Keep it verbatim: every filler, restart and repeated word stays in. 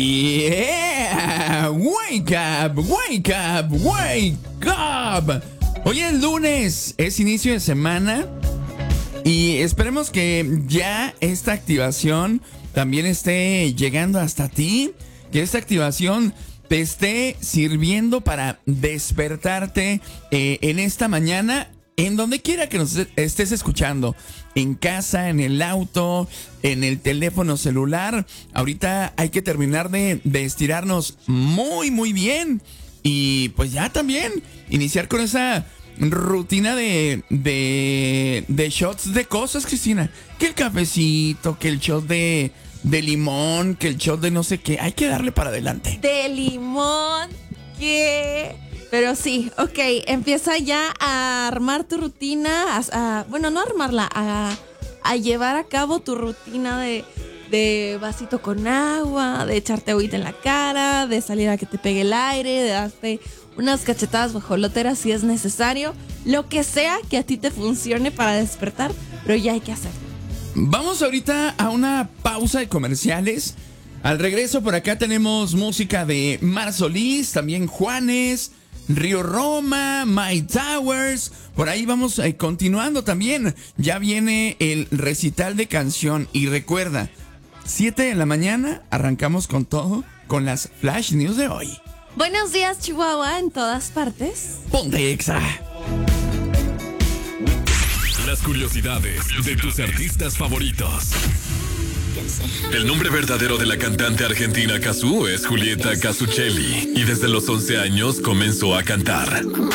Yeah, wake up, wake up, wake up. Hoy es lunes, es inicio de semana y esperemos que ya esta activación también esté llegando hasta ti, que esta activación te esté sirviendo para despertarte eh, en esta mañana, en donde quiera que nos estés escuchando, en casa, en el auto, en el teléfono celular. Ahorita hay que terminar de, de estirarnos muy, muy bien. Y pues ya también iniciar con esa rutina de, de, de shots de cosas, Cristina. Que el cafecito, que el shot de, de limón, que el shot de no sé qué. Hay que darle para adelante. De limón, ¿qué? Pero sí, ok, empieza ya a armar tu rutina, a, a, bueno, no a armarla, a, a llevar a cabo tu rutina de, de vasito con agua, de echarte agüita en la cara, de salir a que te pegue el aire, de darte unas cachetadas bajoloteras si es necesario, lo que sea que a ti te funcione para despertar, pero ya hay que hacerlo. Vamos ahorita a una pausa de comerciales. Al regreso por acá tenemos música de Mar Solís, también Juanes, Río Roma, My Towers. Por ahí vamos eh, continuando también. Ya viene el recital de canción. Y recuerda, siete de la mañana arrancamos con todo, con las Flash News de hoy. Buenos días, Chihuahua, en todas partes. Ponte Exa. Las curiosidades de tus artistas favoritos. El nombre verdadero de la cantante argentina Cazzu es Julieta Cazzucchelli y desde los once años comenzó a cantar.